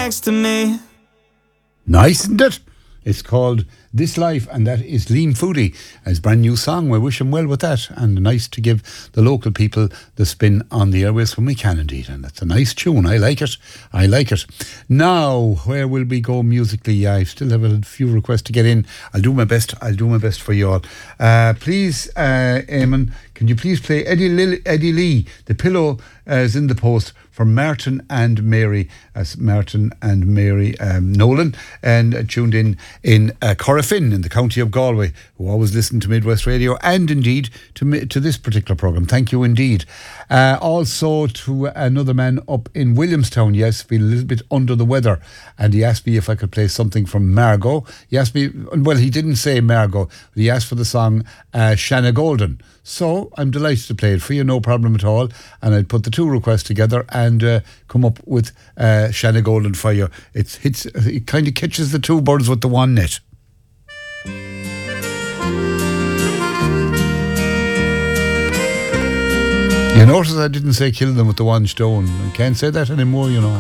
next to me. Nice, isn't it? It's called This Life, and that is Liam Foodie. His brand new song. We wish him well with that, and nice to give the local people the spin on the airways when we can indeed, and it's a nice tune. I like it. Now, where will we go musically? I still have a few requests to get in. I'll do my best for you all. Please, Eamon, can you please play Eddie Lee, The Pillow is in the Post, for Martin and Mary, Nolan, and tuned in Corrafin in the county of Galway, who always listen to Midwest Radio and indeed to this particular programme. Thank you indeed. Also to another man up in Williamstown, yes, feel a little bit under the weather, and he asked me if I could play something from Margot. He asked me, well, he didn't say Margot, but he asked for the song Shanna Golden. So I'm delighted to play it for you, no problem at all. And I'd put the two requests together and come up with Shanna Golden for you. It kind of catches the two birds with the one net. You notice I didn't say kill them with the one stone. I can't say that anymore, you know.